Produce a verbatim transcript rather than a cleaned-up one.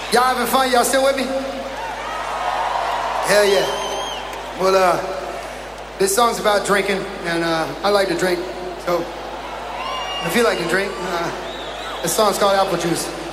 Y'all having fun? Y'all still with me? Hell yeah. Well, uh, this song's about drinking, and uh, I like to drink, so if you like to drink, uh, this song's called Apple Juice.